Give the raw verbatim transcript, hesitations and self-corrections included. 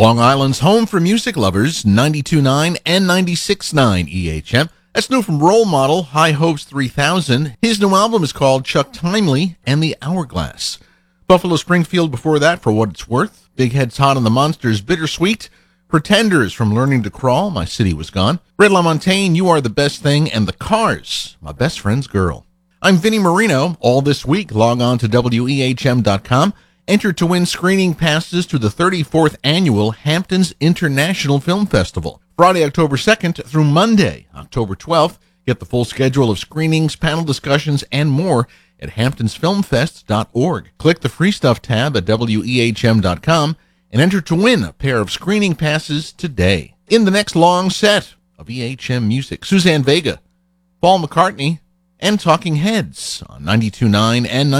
Long Island's home for music lovers, ninety-two point nine and ninety-six point nine E H M. That's new from Role Model, High Hopes three thousand. His new album is called Chuck Timely and the Hourglass. Buffalo Springfield before that, For What It's Worth. Big Head's Hot and the Monsters, Bittersweet. Pretenders, From Learning to Crawl, My City Was Gone. Red LaMontagne, You Are the Best Thing, and The Cars, My Best Friend's Girl. I'm Vinnie Marino. All this week, log on to W E H M dot com. Enter to win screening passes to the thirty-fourth Annual Hamptons International Film Festival. Friday, October second through Monday, October twelfth. Get the full schedule of screenings, panel discussions, and more at hamptons film fest dot org. Click the Free Stuff tab at W E H M dot com and enter to win a pair of screening passes today. In the next long set of E H M music, Suzanne Vega, Paul McCartney, and Talking Heads on ninety-two point nine and